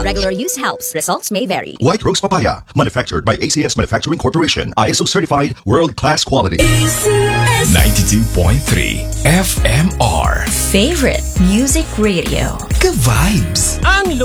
Regular use helps. Results may vary. White Rose Papaya, manufactured by ACS Manufacturing Corporation. ISO certified, world-class quality. 92.3 FMR. Favorite Music Radio. Ka-vibes. Ang